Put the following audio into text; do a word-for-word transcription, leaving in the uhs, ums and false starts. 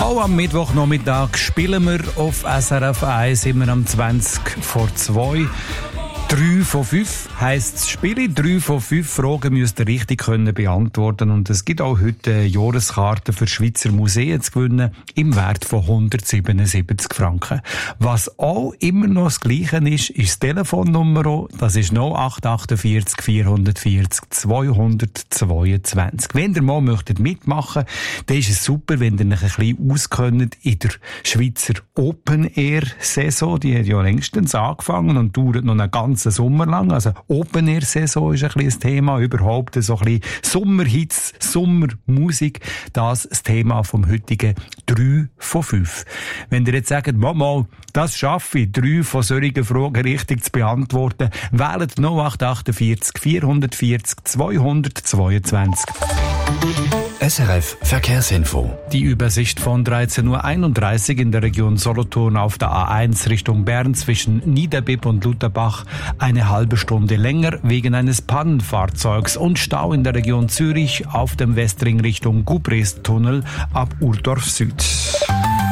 Auch am Mittwochnachmittag spielen wir auf S R F eins immer am zwanzig vor zwei. Drei von fünf heisst das Spiel. Drei von fünf Fragen müsst ihr richtig können beantworten. Und es gibt auch heute Jahreskarten für Schweizer Museen zu gewinnen im Wert von hundertsiebenundsiebzig Franken. Was auch immer noch das Gleiche ist, ist das Telefonnummer. Das ist null acht achtundvierzig vierhundertvierzig zweihundertzweiundzwanzig. Wenn ihr mal möchtet mitmachen, dann ist es super, wenn ihr euch ein bisschen auskennt in der Schweizer Open-Air-Saison. Die hat ja längstens angefangen und dauert noch einen ganzen Sommer lang. Also Open-Air-Saison ist ein bisschen das Thema, überhaupt so ein bisschen Sommerhits, Sommermusik. Das ist das Thema vom heutigen drei von fünf. Wenn ihr jetzt sagt, Mama, das schaffe ich, drei von solchen Fragen richtig zu beantworten, wählt null acht achtundvierzig vierhundertvierzig zweihundertzweiundzwanzig. S R F Verkehrsinfo. Die Übersicht von dreizehn Uhr einunddreißig in der Region Solothurn auf der A eins Richtung Bern zwischen Niederbipp und Lutherbach eine halbe Stunde länger wegen eines Pannenfahrzeugs und Stau in der Region Zürich auf dem Westring Richtung Gubrist-Tunnel ab Urdorf Süd.